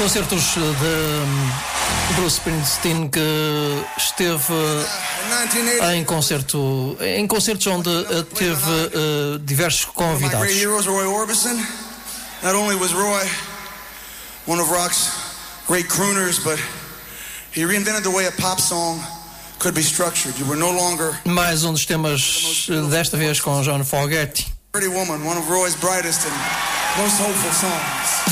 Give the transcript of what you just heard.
Concertos de Bruce Springsteen, que esteve em concertos onde teve diversos convidados. Not only was Roy one of rock's great crooners, but he reinvented the way a pop song could be structured. You were no longer Mais dos temas, desta vez com John Fogerty. Pretty Woman, one of Roy's brightest and most hopeful songs.